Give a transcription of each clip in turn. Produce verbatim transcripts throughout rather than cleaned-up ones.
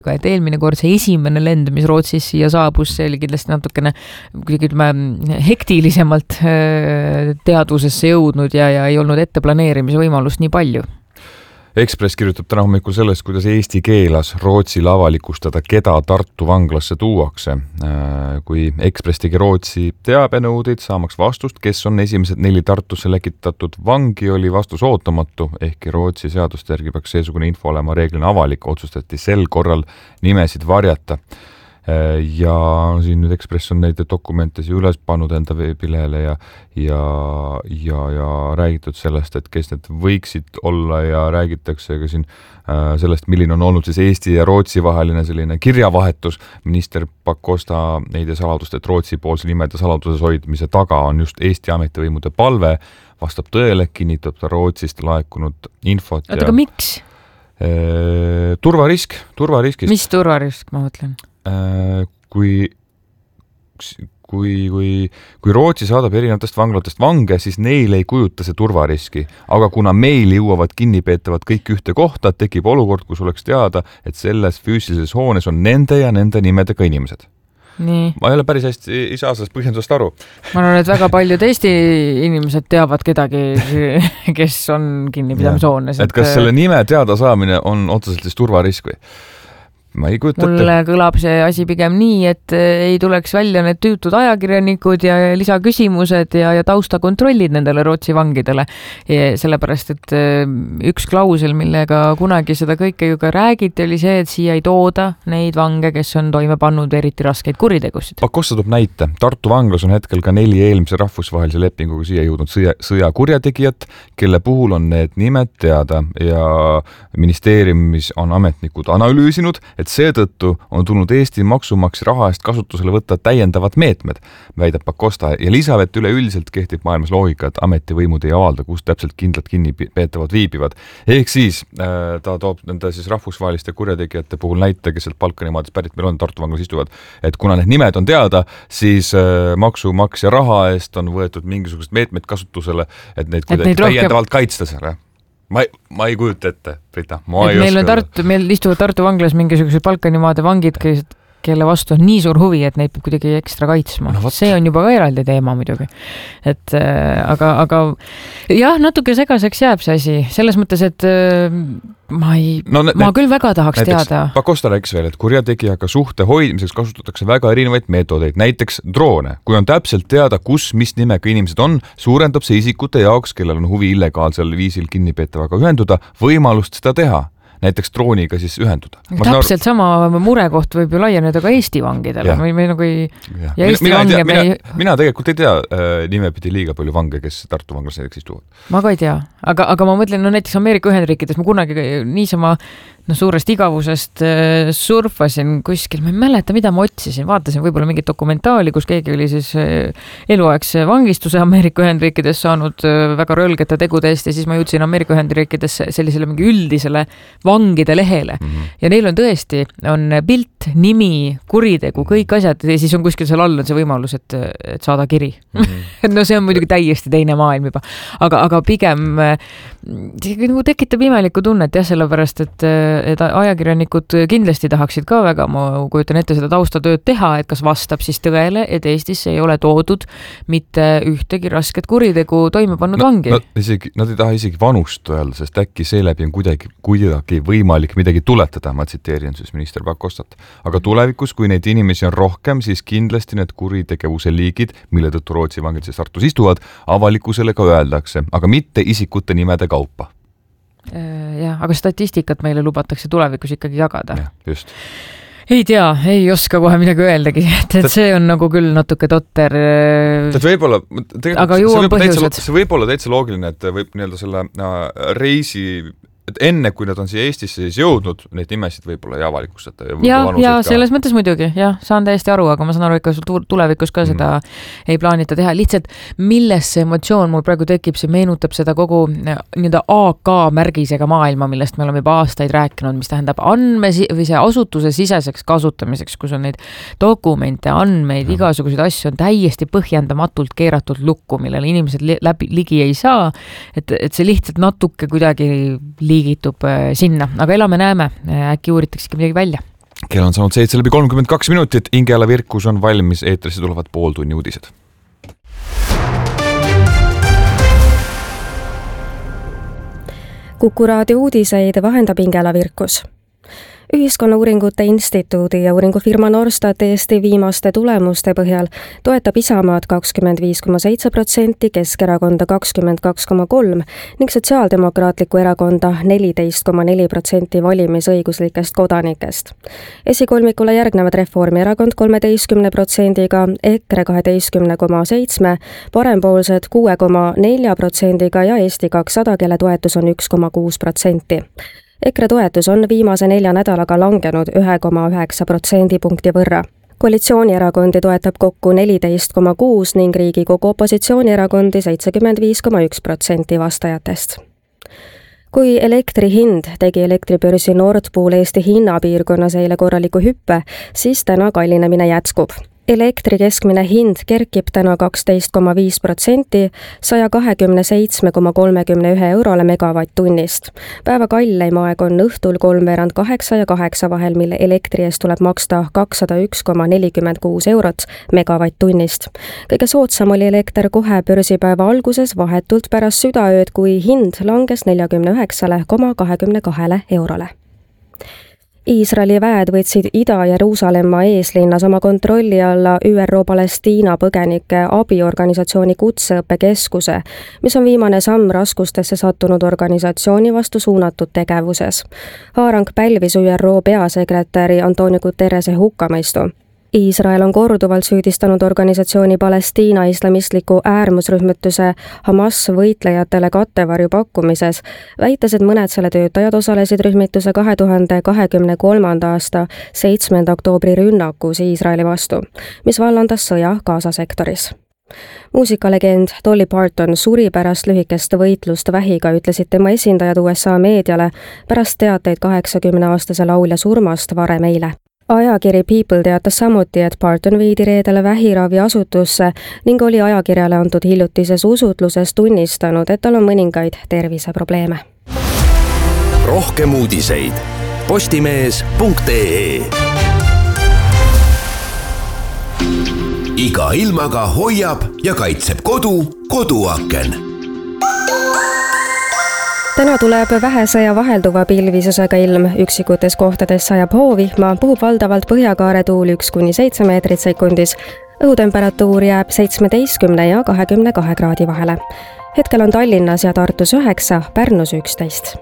et eelmine kord see esimene lend, mis Rootsis siia saabus, see oli kindlasti natukene hektilisemalt teadvusesse jõudnud ja, ja ei olnud etteplaneerimise võimalust nii palju. Ekspress kirjutab täna hommikul sellest, kuidas Eesti keelas Rootsil avalikustada, keda Tartu vanglasse tuuakse. Kui Ekspress tegi Rootsi teabenõudeid saamaks vastust, kes on esimesed neli Tartusse läkitatud vangi, oli vastus ootamatu, ehkki Rootsi seaduste järgi peaks seesugune info olema reeglina avalik, otsustati sel korral nimesid varjata. Ja siin nüüd Ekspress on neid dokumente üles pannud enda veebilehele ja, ja, ja, ja räägitud sellest, et kes need võiksid olla ja räägitakse ka siin sellest, milline on olnud siis Eesti ja Rootsi vaheline selline kirjavahetus. Minister Pakosta ei tee saladust, et Rootsi poolse nimede saladuses hoidmise taga on just Eesti ametivõimude palve, vastab tõele, kinnitab ta Rootsist laekunud infot. Oota, aga miks? E, turvarisk, turvariskist. Mis turvarisk, ma mõtlen? Kui, kui, kui, kui Rootsi saadab erinevatest vanglatest vange, siis neil ei kujuta see turvariski. Aga kuna meil jõuavad kinnipeetavad kõik ühte kohta, tekib olukord, kus oleks teada, et selles füüsilises hoones on nende ja nende nimedega inimesed. Nii. Ma ei ole päris hästi, ei saa sellest põhjendusest aru. Ma arvan, et väga paljud Eesti inimesed teavad kedagi, kes on kinnipidamishoones. Et kas selle nime teada saamine on otseselt siis turvarisk või? Ma ei kujuta ette. Mulle kõlab see asi pigem nii, et ei tuleks välja need tüütud ajakirjanikud ja lisaküsimused ja, ja taustakontrollid nendele Rootsi vangidele. Ja sellepärast, et üks klausel, millega kunagi seda kõike ju ka räägiti, oli see, et siia ei tooda neid vange, kes on toime pannud eriti raskeid kuritegusid. Pakosta toob näite. Tartu vanglas on hetkel ka neli eelmise rahvusvahelise lepinguga siia jõudnud sõja, sõjakurjategijat, kelle puhul on need nimed teada ja ministeeriumis on ametnikud analüüsinud, et seetõttu on tulnud Eesti maksumaksja raha eest kasutusele võtta täiendavad meetmed, väidab Pakosta, ja lisab, et üleüldiselt kehtib maailmas loogika, et ametivõimud ei avalda, kus täpselt kindlad kinnipeetavad viibivad. Ehk siis äh, ta toob nende siis rahvusvaheliste kurjategijate puhul näite, kes sealt Balkanimaadest pärit meil on, Tartu vanglas istuvad, et kuna need nimed on teada, siis äh, maksumaksja raha eest on võetud mingisugused meetmed kasutusele, et neid kuidagi täiendavalt rohkem... kaitsta seal. Ma ei, ma ei kujuta ette, Brita. Ma ei meil, on Tartu, meil istuvad Tartu vanglas mingisugused Balkanimaade vangid, kelle vastu on nii suur huvi, et neid peab kuidagi ekstra kaitsma. No, see on juba ka eraldi teema muidugi. Et, äh, aga, aga jah, natuke segaseks jääb see asi. Selles mõttes, et äh, ma, ei, no, ne, ma küll väga tahaks näiteks, teada. Pakosta rääkis veel, et kurjategijaga suhte hoidmiseks kasutatakse väga erinevaid meetodeid. Näiteks droone. Kui on täpselt teada, kus, mis nimega inimesed on, suurendab see isikute jaoks, kellel on huvi illegaalsel viisil kinnipeetavaga ühenduda, võimalust seda teha. Näiteks drooniga siis ühenduda. Täpselt sama murekoht võib ju laieneda ka Eesti vangidele. Me, me nagu ei... Ja, ja Eesti mina, vange tea, mina, ei... mina tegelikult ei tea äh, nimepidi liiga palju vange, kes Tartu vanglas näiteks istuvad. Ma ka ei tea. Aga, aga ma mõtlen, no näiteks Ameerika Ühendriikides ma kunagi niisama no, suurest igavusest äh, surfasin kuskil. Ma ei mäleta, mida ma otsisin. Vaatasin võib-olla mingit dokumentaali, kus keegi oli siis äh, eluaegse vangistuse Ameerika Ühendriikides saanud äh, väga rölgete tegudest ja siis ma jõudsin Ameerika Ühendriikides sellisele mingi üldisele vangide lehele. Mm-hmm. Ja neil on tõesti, on pilt, nimi, kuritegu, kõik asjad ja siis on kuskil seal all on see võimalus, et, et saada kiri. Mm-hmm. No see on muidugi täiesti teine maailm juba. Aga, aga pigem nagu tekitab imelikku tunnet, jah, sellepärast, et, et ajakirjanikud kindlasti tahaksid ka väga, ma kujutan ette seda taustatööd teha, et kas vastab siis tõele, et Eestisse ei ole toodud mitte ühtegi rasket kuritegu toime pannud no, vangi. Nad, isegi, nad ei taha isegi vanust öelda, sest äkki seeläbi on kuidagi, kuidagi võimalik midagi tuletada, ma tsiteerin siis minister Pakostat. Aga tulevikus, kui neid inimesi on rohkem, siis kindlasti need kuritegevuse liigid, mille tõttu Rootsi vangid siis Tartus istuvad, avalikkusele ka öeldakse, aga mitte isikute nimede kaupa. Jah, aga statistikat meile lubatakse tulevikus ikkagi jagada. Ja, just. Ei tea, ei oska kohe midagi öeldagi, et, et see on nagu küll natuke totter. Võib-olla, aga ju on põhjused. Täitsa, see võib olla täitsa loogiline, et võib nii-öelda selle reisi, et enne kui nad on siia Eestisse siis jõudnud, neid nimesid võib-olla ei avalikustata. Ja, ja selles mõttes muidugi, jah, saan täiesti aru, aga ma saan aru, ikka tulevikus ka seda mm. ei plaanita teha. Lihtsalt, milles see emotsioon mul praegu tekib, see meenutab seda kogu nii-öelda A K märgisega maailma, millest me oleme juba aastaid rääkinud, mis tähendab andme või see asutuse siseseks kasutamiseks, kus on neid dokumente, andmeid, mm. igasuguseid asju on täiesti põhjendamatult keeratud lukku, millele inimesed läbi, ligi ei saa, et, et see lihtsalt natuke kuidagi liigitub sinna, aga elame näeme, äkki uuritakse midagi välja. kell on saanud seitse läbi kolmkümmend kaks minutit, Ingela Virkus on valmis, eetrisse tulevad pooltunni uudised. Kuku raadio uudiseid vahendab Ingela Virkus. Ühiskonnauuringute instituudi ja uuringufirma Norstat Eesti viimaste tulemuste põhjal toetab Isamaad kakskümmend viis koma seitse protsenti, Keskerakonda kakskümmend kaks koma kolm ning Sotsiaaldemokraatlikku erakonda neliteist koma neli protsenti valimisõiguslikest kodanikest. Esikolmikule järgnevad Reformierakond kolmeteistkümne protsendiga, EKRE kaheteistkümne koma seitsme, Parempoolsed kuue koma nelja protsendiga ja Eesti kakssada, kelle toetus on üks koma kuus protsenti. EKRE toetus on viimase nelja nädalaga langenud ühe koma üheksa protsendipunkti võrra. Koalitsioonierakondi toetab kokku neliteist koma kuus ning Riigikogu opositsioonierakondi seitsekümmend viis koma üks protsenti vastajatest. Kui elektri hind tegi elektribörsi Nord Pool Eesti hinnapiirkonnas eile korraliku hüppe, siis täna kallinemine jätskub. Elektri keskmine hind kerkib täna kaksteist koma viis protsenti, saja kahekümne seitsme koma kolmekümne ühe eurole megavatt-tunnist. Päeva kalleim aeg on õhtul kolmveerand kaheksa ja kaheksa vahel, mille elektri eest tuleb maksta kakssada üks koma nelikümmend kuus eurot megavatt-tunnist. Kõige soodsam oli elekter kohe börsipäeva alguses vahetult pärast südaööd, kui hind langes neljakümne üheksale koma kahekümne kahele eurole. Iisraeli väed võtsid Ida-Jeruusalemma eeslinnas oma kontrolli alla Ü R O Palestiina põgenike abiorganisatsiooni kutseõppekeskuse, mis on viimane samm raskustesse sattunud organisatsiooni vastu suunatud tegevuses. Haarang pälvis Ü R O peasekretäri Antonio Guterrese hukkamõistu. Iisrael on korduvalt süüdistanud organisatsiooni Palestiina islamistliku äärmusrühmituse Hamas võitlejatele kattevarju pakkumises, väites, et mõned selle töötajad osalesid rühmituse kahe tuhande kahekümne kolmanda aasta seitsmenda oktoobri rünnakus Iisraeli vastu, mis vallandas sõja Gaza sektoris. Muusikalegend Dolly Parton suri pärast lühikest võitlust vähiga, ütlesid tema esindajad U S A meediale pärast teateid kaheksakümne-aastase laulja surmast varem eile. Ajakiri People teatas samuti, et Parton viidi reedele vähiraviasutusse ning oli ajakirjale antud hiljutises usutluses tunnistanud, et tal on mõningaid terviseprobleeme. Rohkem uudiseid postimees punkt ee. Iga ilmaga hoiab ja kaitseb kodu koduaken. Täna tuleb vähese ja vahelduva pilvisusega ilm, üksikutes kohtades sajab hoovihma, puhub valdavalt põhjakaare tuul üks kuni seitse meetrit sekundis. Õhutemperatuur jääb seitsmeteistkümne ja kahekümne kahe kraadi vahele. Hetkel on Tallinnas ja Tartus üheksa, Pärnus üksteist.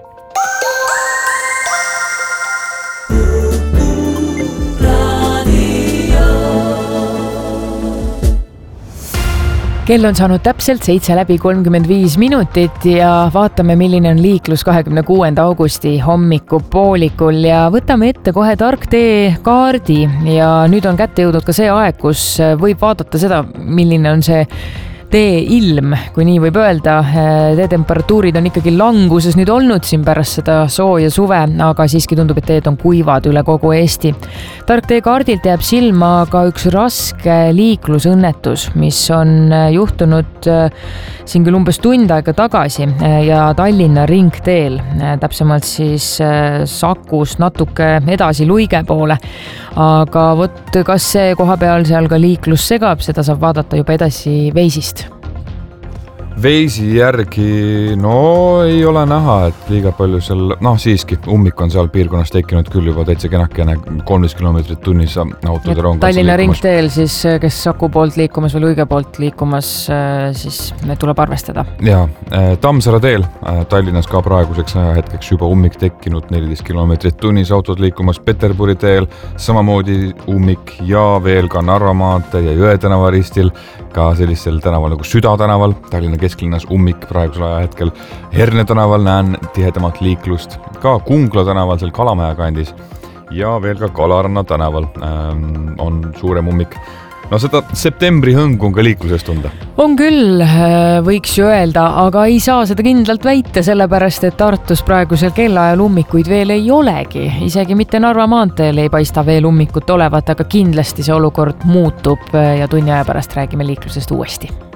Kell on saanud täpselt seitse läbi kolmkümmend viis minutit ja vaatame, milline on liiklus kahekümne kuuenda augusti hommikupoolikul ja võtame ette kohe Tarktee kaardi ja nüüd on kätte jõudnud ka see aeg, kus võib vaadata seda, milline on see tee ilm, kui nii võib öelda. Tee temperatuurid on ikkagi languses nüüd olnud siin pärast seda sooja suve, aga siiski tundub, et teed on kuivad üle kogu Eesti. Tarktee kaardilt jääb silma ka üks raske liiklusõnnetus, mis on juhtunud siin küll umbes tund aega tagasi ja Tallinna ringteel, täpsemalt siis Sakust natuke edasi Luige poole. Aga võt, kas see koha peal seal ka liiklus segab, seda saab vaadata juba edasi Veisist. Veisi järgi, no ei ole näha, et liiga palju seal, noh siiski, ummik on seal piirkonnas tekkinud küll juba täitsa kenakene kolmteist kilomeetrit tunnis autode rong. Tallinna ringteel siis, kes Saku poolt liikumas või Luige poolt liikumas, siis tuleb arvestada. Ja, Tammsaare teel Tallinnas ka praeguseks hetkeks juba ummik tekkinud neliteist kilomeetrit tunnis autod liikumas Peterburi teel, samamoodi ummik ja veel ka Narva maantee ja Jõe tänava ristil, ka sellisel tänaval nagu Süda tänaval, Tallinna kesklinnas ummik praegusel ajahetkel. Herne tänaval näen tihedamat liiklust, ka Kungla tänaval seal Kalamaja kandis ja veel ka Kalaranna tänaval ähm, on suurem ummik. No seda septembri hõngu on ka liiklusest tunda. On küll, võiks ju öelda, aga ei saa seda kindlalt väita, sellepärast, et Tartus praegusel kellaajal ummikuid veel ei olegi. Isegi mitte Narva maanteel ei paista veel ummikut olevat, aga kindlasti see olukord muutub ja tunni aja pärast räägime liiklusest uuesti.